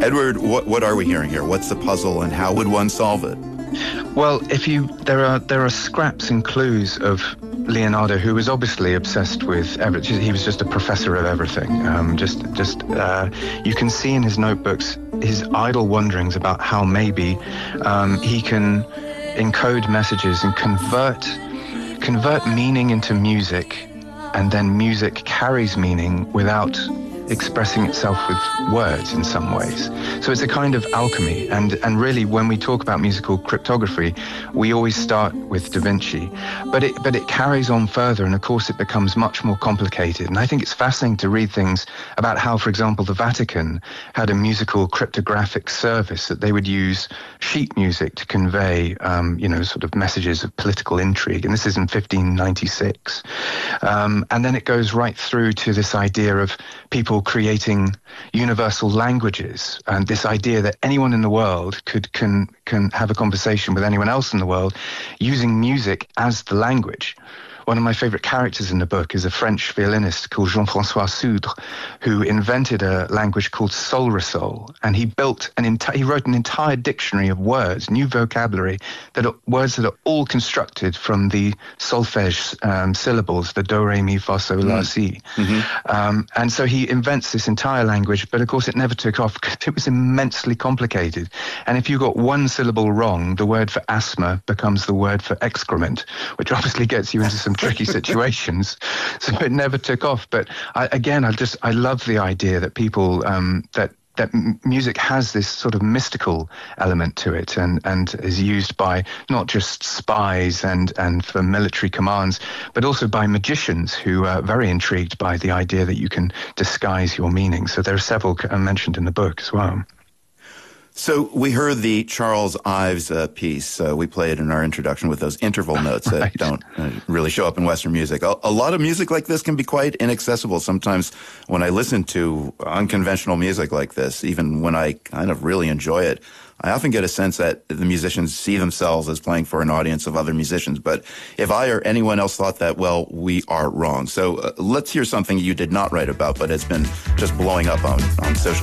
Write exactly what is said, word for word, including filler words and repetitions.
Edward, what, what are we hearing here? What's the puzzle and how would one solve it? Well, if you there are there are scraps and clues of Leonardo, who was obviously obsessed with everything. He was just a professor of everything. Um, just just uh, you can see in his notebooks his idle wonderings about how maybe um, he can encode messages and convert convert meaning into music, and then music carries meaning without expressing itself with words in some ways. So it's a kind of alchemy. And, and really, when we talk about musical cryptography, we always start with Da Vinci. But it, but it carries on further, and of course it becomes much more complicated. And I think it's fascinating to read things about how, for example, the Vatican had a musical cryptographic service that they would use sheet music to convey, um, you know, sort of messages of political intrigue. And this is in fifteen ninety-six. Um, and then it goes right through to this idea of people creating universal languages, and this idea that anyone in the world could can can have a conversation with anyone else in the world using music as the language. One of my favorite characters in the book is a French violinist called Jean-François Soudre, who invented a language called Solresol, and he built an entire, he wrote an entire dictionary of words, new vocabulary, that are words that are all constructed from the solfège um, syllables, the do, re, mi, fa, sol, la, si. Mm-hmm. Um, and so he invents this entire language, but of course it never took off because it was immensely complicated. And if you got one syllable wrong, the word for asthma becomes the word for excrement, which obviously gets you into some tricky situations. So it never took off. But I, again, I just I love the idea that people um, that that music has this sort of mystical element to it, and and is used by not just spies and and for military commands, but also by magicians who are very intrigued by the idea that you can disguise your meaning. So there are several mentioned in the book as well. So we heard the Charles Ives uh, piece. Uh, we played in our introduction with those interval notes that right. don't uh, really show up in Western music. A, a lot of music like this can be quite inaccessible. Sometimes when I listen to unconventional music like this, even when I kind of really enjoy it, I often get a sense that the musicians see themselves as playing for an audience of other musicians. But if I or anyone else thought that, well, we are wrong. So uh, let's hear something you did not write about, but has been just blowing up on, on social